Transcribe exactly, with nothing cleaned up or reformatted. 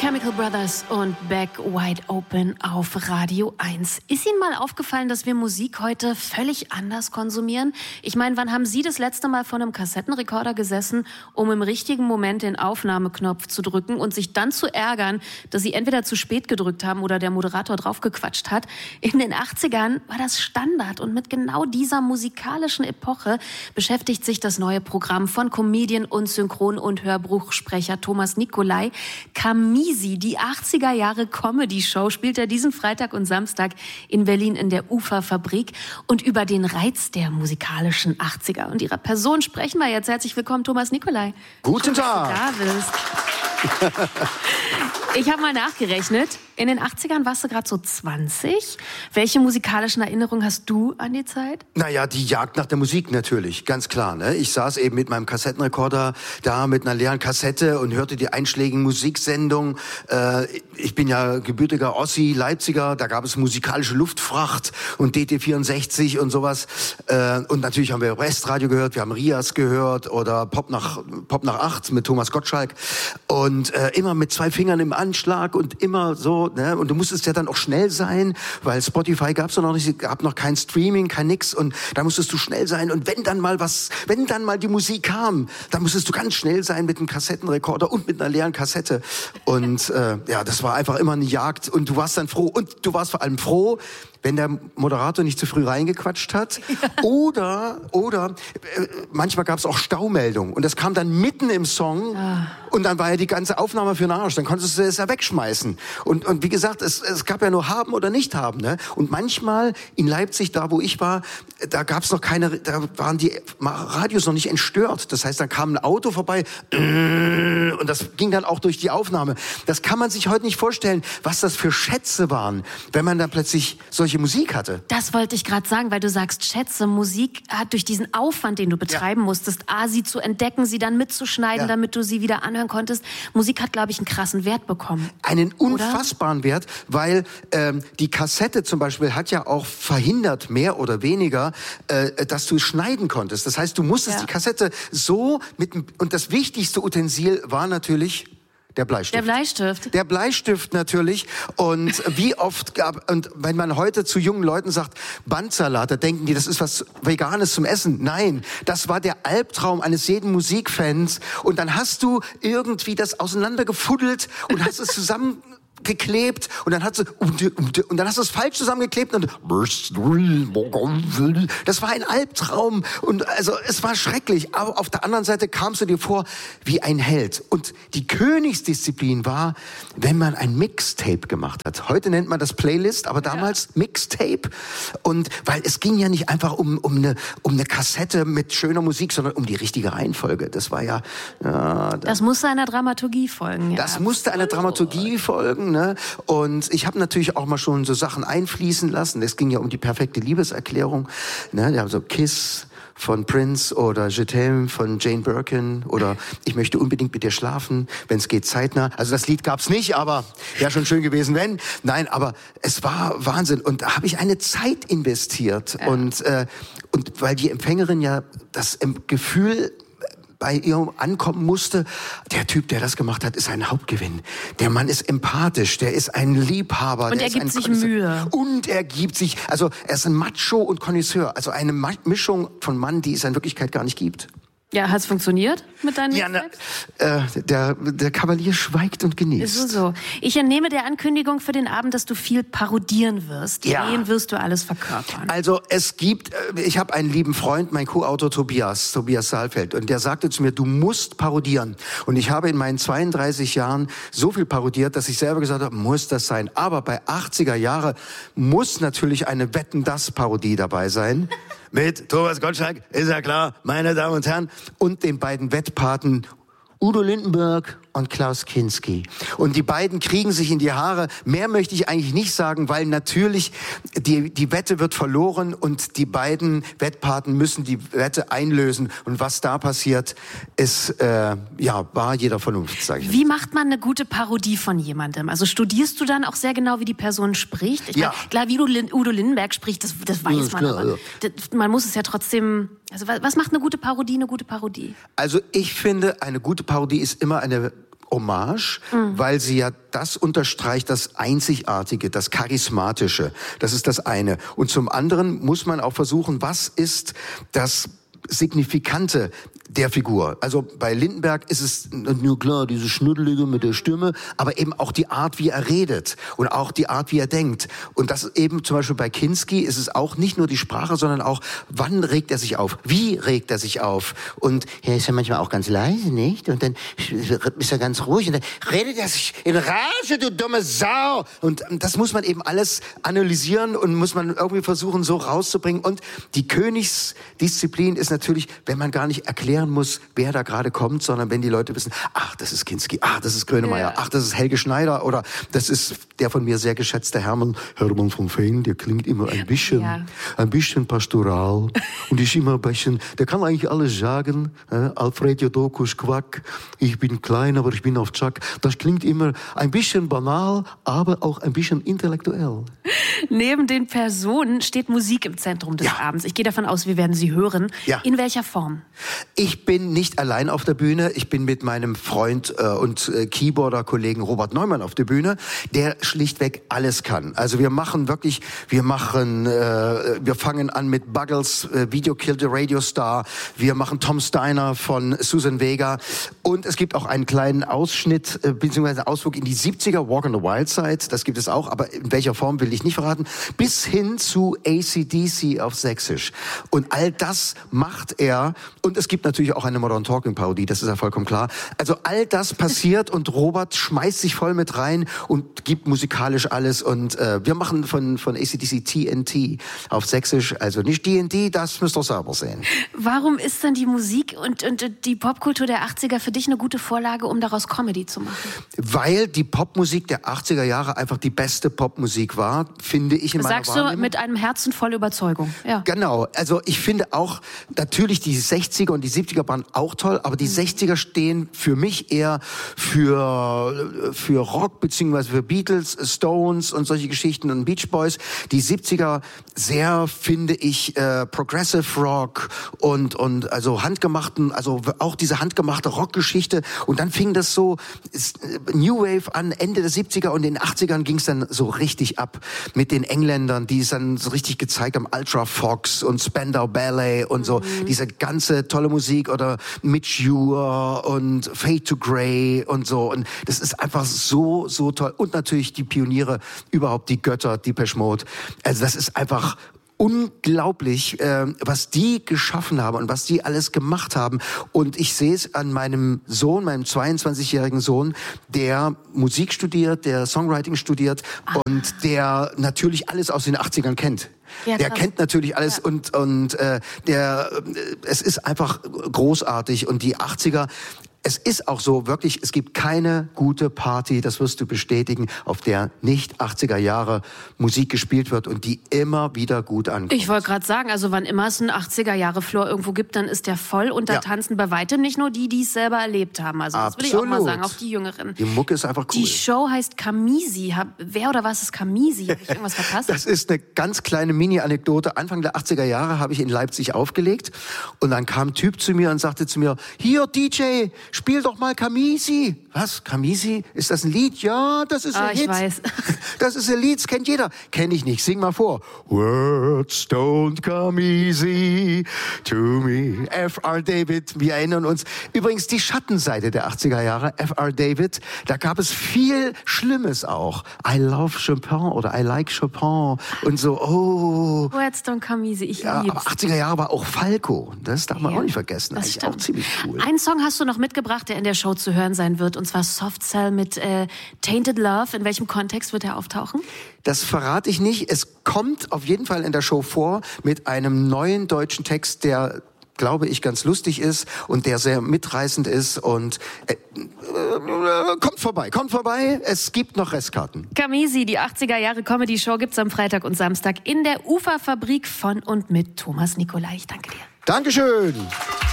Chemical Brothers und Back Wide Open auf Radio eins. Ist Ihnen mal aufgefallen, dass wir Musik heute völlig anders konsumieren? Ich meine, wann haben Sie das letzte Mal vor einem Kassettenrekorder gesessen, um im richtigen Moment den Aufnahmeknopf zu drücken und sich dann zu ärgern, dass Sie entweder zu spät gedrückt haben oder der Moderator draufgequatscht hat? In den achtzigern war das Standard und mit genau dieser musikalischen Epoche beschäftigt sich das neue Programm von Comedian und Synchron- und Hörbuchsprecher Thomas Nicolai. Camisi, die achtziger Jahre Comedy-Show, spielt er diesen Freitag und Samstag in Berlin in der Uferfabrik. Und über den Reiz der musikalischen achtziger und ihrer Person sprechen wir jetzt. Herzlich willkommen, Thomas Nicolai. Guten Tag. Dass du da bist. Ich habe mal nachgerechnet. In den achtzigern warst du gerade so zwanzig. Welche musikalischen Erinnerungen hast du an die Zeit? Naja, die Jagd nach der Musik natürlich, ganz klar. Ne? Ich saß eben mit meinem Kassettenrekorder da mit einer leeren Kassette und hörte die einschlägigen Musiksendungen. Äh, ich bin ja gebürtiger Ossi, Leipziger, da gab es musikalische Luftfracht und D T vierundsechzig und sowas. Äh, und natürlich haben wir Westradio gehört, wir haben Rias gehört oder Pop nach, Pop nach acht mit Thomas Gottschalk. Und äh, immer mit zwei Fingern im Anschlag und immer so. Ne? Und du musstest ja dann auch schnell sein, weil Spotify gab's noch nicht, gab noch kein Streaming, kein nix und da musstest du schnell sein und wenn dann mal was, wenn dann mal die Musik kam, dann musstest du ganz schnell sein mit einem Kassettenrekorder und mit einer leeren Kassette und äh, ja, das war einfach immer eine Jagd und du warst dann froh und du warst vor allem froh, wenn der Moderator nicht zu früh reingequatscht hat. Ja. Oder, oder äh, manchmal gab es auch Staumeldungen. Und das kam dann mitten im Song. Ah. Und dann war ja die ganze Aufnahme für den Arsch. Dann konntest du es ja wegschmeißen. Und, und wie gesagt, es, es gab ja nur haben oder nicht haben. Ne? Und manchmal in Leipzig, da wo ich war, da gab es noch keine, da waren die Radios noch nicht entstört. Das heißt, dann kam ein Auto vorbei und das ging dann auch durch die Aufnahme. Das kann man sich heute nicht vorstellen, was das für Schätze waren, wenn man dann plötzlich solche Musik hatte. Das wollte ich gerade sagen, weil du sagst, Schätze, Musik hat durch diesen Aufwand, den du betreiben ja. musstest, A, sie zu entdecken, sie dann mitzuschneiden, ja. damit du sie wieder anhören konntest. Musik hat, glaube ich, einen krassen Wert bekommen. Einen unfassbaren oder? Wert, weil ähm, die Kassette zum Beispiel hat ja auch verhindert, mehr oder weniger, äh, dass du es schneiden konntest. Das heißt, du musstest ja. die Kassette so mit, und das wichtigste Utensil war natürlich Der Bleistift. Der Bleistift. Der Bleistift natürlich. Und wie oft gab, und wenn man heute zu jungen Leuten sagt, Bandsalat, da denken die, das ist was Veganes zum Essen. Nein, das war der Albtraum eines jeden Musikfans. Und dann hast du irgendwie das auseinandergefuddelt und hast es zusammen geklebt und dann hat sie und dann hast du es falsch zusammengeklebt und das war ein Albtraum und also es war schrecklich, aber auf der anderen Seite kamst du dir vor wie ein Held und die Königsdisziplin war, wenn man ein Mixtape gemacht hat. Heute nennt man das Playlist, aber damals ja. Mixtape und weil es ging ja nicht einfach um um eine um eine Kassette mit schöner Musik, sondern um die richtige Reihenfolge. Das war ja, ja das musste einer Dramaturgie folgen. Ja. Das musste einer Dramaturgie folgen. Ne? Und ich habe natürlich auch mal schon so Sachen einfließen lassen. Es ging ja um die perfekte Liebeserklärung. Ne? Also Kiss von Prince oder Je t'aime von Jane Birkin oder Ich möchte unbedingt mit dir schlafen, wenn es geht zeitnah. Also das Lied gab's nicht, aber wäre schon schön gewesen, wenn. Nein, aber es war Wahnsinn. Und da habe ich eine Zeit investiert. Ja. Und, äh, und weil die Empfängerin ja das Gefühl bei ihr ankommen musste, der Typ, der das gemacht hat, ist ein Hauptgewinn. Der Mann ist empathisch, der ist ein Liebhaber. Und der er gibt ist ein sich Mühe. Und er gibt sich, also er ist ein Macho und Connoisseur, also eine Mischung von Mann, die es in Wirklichkeit gar nicht gibt. Ja, hat's funktioniert mit deinen Ja, na, äh, der, der Kavalier schweigt und genießt. Ist so. Ich entnehme der Ankündigung für den Abend, dass du viel parodieren wirst. Ja. Wen wirst du alles verkörpern? Also es gibt, ich habe einen lieben Freund, mein Co-Autor Tobias, Tobias Saalfeld, und der sagte zu mir, du musst parodieren. Und ich habe in meinen zweiunddreißig Jahren so viel parodiert, dass ich selber gesagt habe, muss das sein. Aber bei achtziger Jahre muss natürlich eine Wetten-dass-Parodie dabei sein. Mit Thomas Gottschalk, ist ja klar, meine Damen und Herren, und den beiden Wettpaten Udo Lindenberg und Klaus Kinski. Und die beiden kriegen sich in die Haare. Mehr möchte ich eigentlich nicht sagen, weil natürlich die, die Wette wird verloren und die beiden Wettpaten müssen die Wette einlösen. Und was da passiert, ist, äh, ja, wahr jeder Vernunft, sage ich. Wie macht man eine gute Parodie von jemandem? Also studierst du dann auch sehr genau, wie die Person spricht? Ich ja. meine, klar, wie Udo, Lin- Udo Lindenberg spricht, das, das weiß ja, man. klar, aber ja. das, man muss es ja trotzdem... Also was macht eine gute Parodie eine gute Parodie? Also ich finde, eine gute Parodie ist immer eine Hommage, mhm. weil sie ja das unterstreicht, das Einzigartige, das Charismatische. Das ist das eine. Und zum anderen muss man auch versuchen, was ist das Signifikante der Figur. Also bei Lindenberg ist es nur klar, diese Schnuddelige mit der Stimme, aber eben auch die Art, wie er redet und auch die Art, wie er denkt. Und das eben zum Beispiel bei Kinski ist es auch nicht nur die Sprache, sondern auch, wann regt er sich auf? Wie regt er sich auf? Und er ist ja manchmal auch ganz leise, nicht? Und dann ist er ganz ruhig und dann redet er sich in Rage, du dumme Sau! Und das muss man eben alles analysieren und muss man irgendwie versuchen, so rauszubringen. Und die Königsdisziplin ist natürlich, wenn man gar nicht erklären muss, wer da gerade kommt, sondern wenn die Leute wissen, ach, das ist Kinski, ach, das ist Grönemeyer, ja. ach, das ist Helge Schneider oder das ist der von mir sehr geschätzte Hermann, Hermann von Veen, der klingt immer ein bisschen, ja. ein bisschen pastoral und ist immer ein bisschen, der kann eigentlich alles sagen, äh, Alfred Jodokus Quack, ich bin klein, aber ich bin auf Chuck, das klingt immer ein bisschen banal, aber auch ein bisschen intellektuell. Neben den Personen steht Musik im Zentrum des ja. Abends. Ich gehe davon aus, wir werden sie hören. Ja. In welcher Form? Ich bin nicht allein auf der Bühne. Ich bin mit meinem Freund äh, und äh, Keyboarder-Kollegen Robert Neumann auf der Bühne, der schlichtweg alles kann. Also wir machen wirklich, wir machen, äh, wir fangen an mit Buggles, äh, Video Killed the Radio Star. Wir machen Tom Steiner von Susan Vega. Und es gibt auch einen kleinen Ausschnitt, äh, beziehungsweise Ausflug in die siebziger, Walk on the Wild Side. Das gibt es auch, aber in welcher Form will ich nicht verraten. Bis hin zu A C D C auf Sächsisch. Und all das macht er. Und es gibt natürlich auch eine Modern Talking Parodie, das ist ja vollkommen klar. Also all das passiert und Robert schmeißt sich voll mit rein und gibt musikalisch alles. Und äh, wir machen von, von A C D C T N T auf Sächsisch, also nicht D N D, das müsst ihr selber sehen. Warum ist denn die Musik und, und die Popkultur der achtziger für dich eine gute Vorlage, um daraus Comedy zu machen? Weil die Popmusik der achtziger Jahre einfach die beste Popmusik war, finde ich in meiner Sagst Wahrnehmung. du mit einem Herzen voll Überzeugung. Ja. Genau, also ich finde auch, natürlich die sechziger und die siebziger waren auch toll, aber die mhm. sechziger stehen für mich eher für, für Rock, beziehungsweise für Beatles, Stones und solche Geschichten und Beach Boys. Die siebziger sehr, finde ich, äh, Progressive Rock und, und also handgemachten, also auch diese handgemachte Rockgeschichte. Und dann fing das so New Wave an, Ende der siebziger und in den achtzigern ging es dann so richtig ab mit den Engländern, die es dann so richtig gezeigt haben, Ultra Fox und Spandau Ballet und so, mhm. diese ganze tolle Musik oder Mitch Ure und Fade to Grey und so. Und das ist einfach so, so toll. Und natürlich die Pioniere, überhaupt die Götter, Depeche Mode. Also das ist einfach unglaublich, äh, was die geschaffen haben und was die alles gemacht haben. Und ich sehe es an meinem Sohn, meinem zweiundzwanzigjährigen Sohn, der Musik studiert, der Songwriting studiert ah. und der natürlich alles aus den achtzigern kennt. Ja, der kennt natürlich alles ja. und und äh, der äh, es ist einfach großartig und die achtziger. Es ist auch so, wirklich, es gibt keine gute Party, das wirst du bestätigen, auf der nicht achtziger Jahre Musik gespielt wird und die immer wieder gut ankommt. Ich wollte gerade sagen, also wann immer es einen achtziger Jahre Floor irgendwo gibt, dann ist der voll und da ja. tanzen bei weitem nicht nur die, die es selber erlebt haben. Also das Absolut. will ich auch mal sagen, auch die Jüngeren. Die Mucke ist einfach cool. Die Show heißt Camisi. Wer oder was ist Camisi? Habe ich irgendwas verpasst? Das ist eine ganz kleine Mini-Anekdote. Anfang der achtziger Jahre habe ich in Leipzig aufgelegt und dann kam ein Typ zu mir und sagte zu mir, hier D J, spiel doch mal Camisi. Was? Camisi? Ist das ein Lied? Ja, das ist ein ah, Hit. Ich weiß. Das ist ein Lied, das kennt jeder. Kenn ich nicht. Sing mal vor. Words don't come easy to me. F R David, wir erinnern uns. Übrigens die Schattenseite der achtziger Jahre, F R David, da gab es viel Schlimmes auch. I love Chopin oder I like Chopin und so, oh. Words don't come easy, ich ja, lieb's. Aber achtziger Jahre war auch Falco. Das darf man ja, auch nicht vergessen. Eigentlich stimmt. Auch ziemlich cool. Einen Song hast du noch mitgebracht, der in der Show zu hören sein wird, und zwar Soft Cell mit äh, Tainted Love. In welchem Kontext wird er auftauchen? Das verrate ich nicht. Es kommt auf jeden Fall in der Show vor mit einem neuen deutschen Text, der, glaube ich, ganz lustig ist und der sehr mitreißend ist. Und äh, äh, kommt vorbei, kommt vorbei. Es gibt noch Restkarten. Camisi, die achtziger Jahre Comedy-Show, gibt's am Freitag und Samstag in der Uferfabrik von und mit Thomas Nicolai. Ich danke dir. Dankeschön.